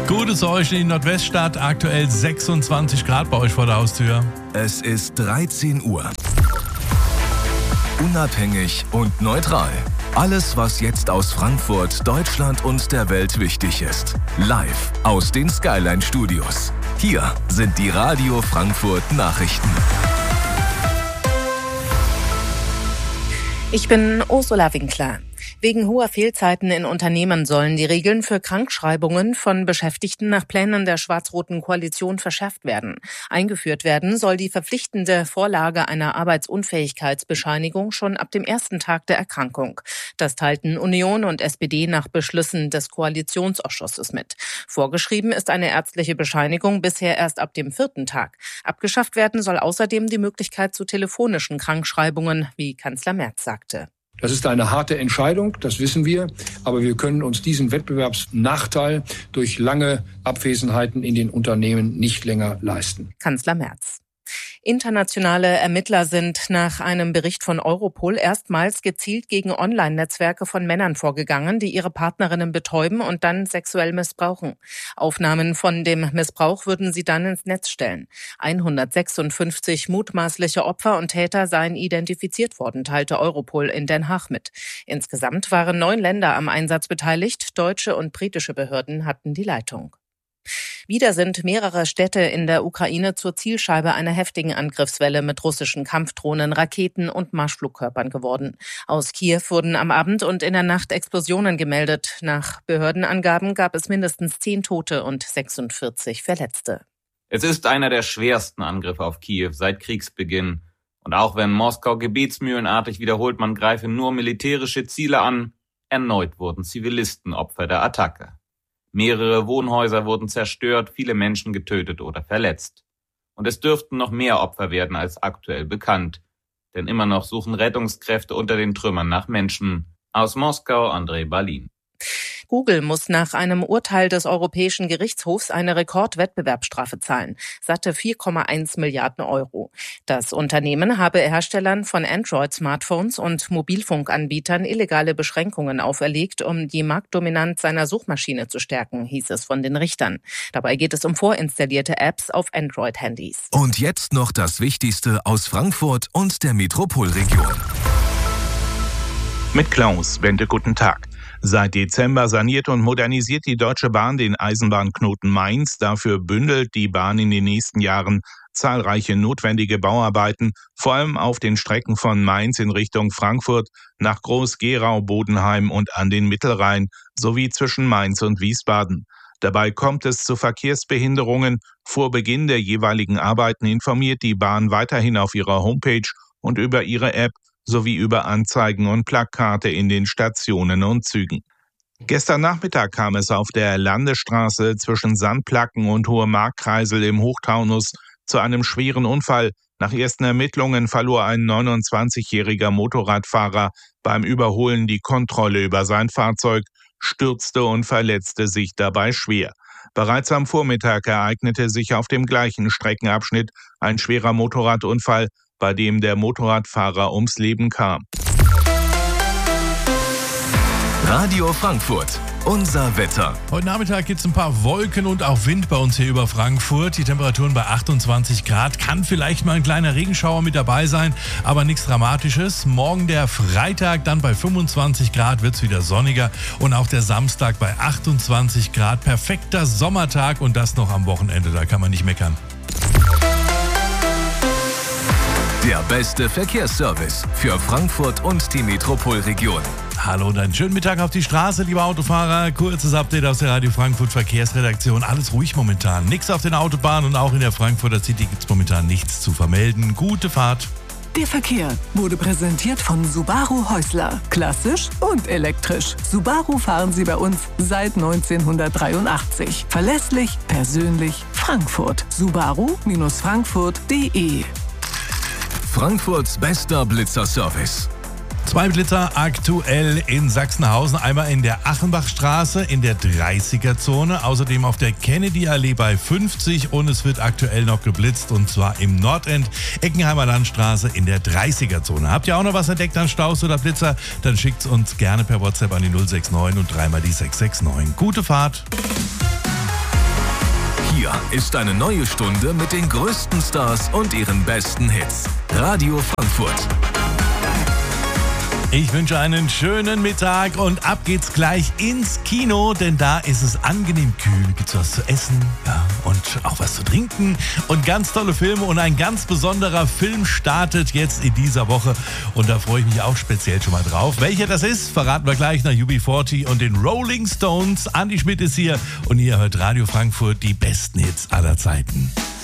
Gutes euch in die Nordweststadt, aktuell 26 Grad bei euch vor der Haustür. Es ist 13 Uhr. Unabhängig und neutral. Alles, was jetzt aus Frankfurt, Deutschland und der Welt wichtig ist. Live aus den Skyline Studios. Hier sind die Radio Frankfurt Nachrichten. Ich bin Ursula Winkler. Wegen hoher Fehlzeiten in Unternehmen sollen die Regeln für Krankschreibungen von Beschäftigten nach Plänen der schwarz-roten Koalition verschärft werden. Eingeführt werden soll die verpflichtende Vorlage einer Arbeitsunfähigkeitsbescheinigung schon ab dem ersten Tag der Erkrankung. Das teilten Union und SPD nach Beschlüssen des Koalitionsausschusses mit. Vorgeschrieben ist eine ärztliche Bescheinigung bisher erst ab dem 4. Tag. Abgeschafft werden soll außerdem die Möglichkeit zu telefonischen Krankschreibungen, wie Kanzler Merz sagte. Das ist eine harte Entscheidung, das wissen wir, aber wir können uns diesen Wettbewerbsnachteil durch lange Abwesenheiten in den Unternehmen nicht länger leisten. Kanzler Merz. Internationale Ermittler sind nach einem Bericht von Europol erstmals gezielt gegen Online-Netzwerke von Männern vorgegangen, die ihre Partnerinnen betäuben und dann sexuell missbrauchen. Aufnahmen von dem Missbrauch würden sie dann ins Netz stellen. 156 mutmaßliche Opfer und Täter seien identifiziert worden, teilte Europol in Den Haag mit. Insgesamt waren 9 Länder am Einsatz beteiligt. Deutsche und britische Behörden hatten die Leitung. Wieder sind mehrere Städte in der Ukraine zur Zielscheibe einer heftigen Angriffswelle mit russischen Kampfdrohnen, Raketen und Marschflugkörpern geworden. Aus Kiew wurden am Abend und in der Nacht Explosionen gemeldet. Nach Behördenangaben gab es mindestens 10 Tote und 46 Verletzte. Es ist einer der schwersten Angriffe auf Kiew seit Kriegsbeginn. Und auch wenn Moskau gebetsmühlenartig wiederholt, man greife nur militärische Ziele an, erneut wurden Zivilisten Opfer der Attacke. Mehrere Wohnhäuser wurden zerstört, viele Menschen getötet oder verletzt. Und es dürften noch mehr Opfer werden als aktuell bekannt. Denn immer noch suchen Rettungskräfte unter den Trümmern nach Menschen. Aus Moskau, André Balin. Google muss nach einem Urteil des Europäischen Gerichtshofs eine Rekordwettbewerbsstrafe zahlen. Satte 4,1 Milliarden Euro. Das Unternehmen habe Herstellern von Android-Smartphones und Mobilfunkanbietern illegale Beschränkungen auferlegt, um die Marktdominanz seiner Suchmaschine zu stärken, hieß es von den Richtern. Dabei geht es um vorinstallierte Apps auf Android-Handys. Und jetzt noch das Wichtigste aus Frankfurt und der Metropolregion. Mit Klaus Bente, guten Tag. Seit Dezember saniert und modernisiert die Deutsche Bahn den Eisenbahnknoten Mainz. Dafür bündelt die Bahn in den nächsten Jahren zahlreiche notwendige Bauarbeiten, vor allem auf den Strecken von Mainz in Richtung Frankfurt, nach Groß-Gerau, Bodenheim und an den Mittelrhein, sowie zwischen Mainz und Wiesbaden. Dabei kommt es zu Verkehrsbehinderungen. Vor Beginn der jeweiligen Arbeiten informiert die Bahn weiterhin auf ihrer Homepage und über ihre App sowie über Anzeigen und Plakate in den Stationen und Zügen. Gestern Nachmittag kam es auf der Landesstraße zwischen Sandplacken und Hohe Markkreisel im Hochtaunus zu einem schweren Unfall. Nach ersten Ermittlungen verlor ein 29-jähriger Motorradfahrer beim Überholen die Kontrolle über sein Fahrzeug, stürzte und verletzte sich dabei schwer. Bereits am Vormittag ereignete sich auf dem gleichen Streckenabschnitt ein schwerer Motorradunfall, bei dem der Motorradfahrer ums Leben kam. Radio Frankfurt, unser Wetter. Heute Nachmittag gibt es ein paar Wolken und auch Wind bei uns hier über Frankfurt. Die Temperaturen bei 28 Grad. Kann vielleicht mal ein kleiner Regenschauer mit dabei sein, aber nichts Dramatisches. Morgen der Freitag, dann bei 25 Grad wird es wieder sonniger. Und auch der Samstag bei 28 Grad. Perfekter Sommertag und das noch am Wochenende. Da kann man nicht meckern. Der beste Verkehrsservice für Frankfurt und die Metropolregion. Hallo und einen schönen Mittag auf die Straße, liebe Autofahrer. Kurzes Update aus der Radio Frankfurt Verkehrsredaktion. Alles ruhig momentan. Nichts auf den Autobahnen und auch in der Frankfurter City gibt es momentan nichts zu vermelden. Gute Fahrt. Der Verkehr wurde präsentiert von Subaru Häusler. Klassisch und elektrisch. Subaru fahren Sie bei uns seit 1983. Verlässlich, persönlich, Frankfurt. Subaru-frankfurt.de. Frankfurts bester Blitzerservice. 2 Blitzer aktuell in Sachsenhausen. Einmal in der Achenbachstraße in der 30er-Zone. Außerdem auf der Kennedy-Allee bei 50. Und es wird aktuell noch geblitzt. Und zwar im Nordend, Eckenheimer Landstraße in der 30er-Zone. Habt ihr auch noch was entdeckt an Staus oder Blitzer? Dann schickt's uns gerne per WhatsApp an die 069 und dreimal die 669. Gute Fahrt. Hier ist eine neue Stunde mit den größten Stars und ihren besten Hits. Radio Frankfurt. Ich wünsche einen schönen Mittag und ab geht's gleich ins Kino, denn da ist es angenehm kühl, gibt's was zu essen, ja, und auch was zu trinken und ganz tolle Filme und ein ganz besonderer Film startet jetzt in dieser Woche und da freue ich mich auch speziell schon mal drauf. Welcher das ist, verraten wir gleich nach UB40 und den Rolling Stones. Andi Schmidt ist hier und ihr hört Radio Frankfurt, die besten Hits aller Zeiten.